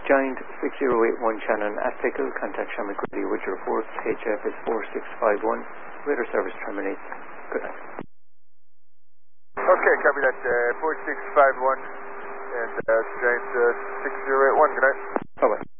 Giant 6081 Shannon Astickle, contact Sean McGrady with your reports. HF is 4651. Radar service terminates. Good night. Okay, copy that. 4651 and Giant 6081. Good night. Bye-bye.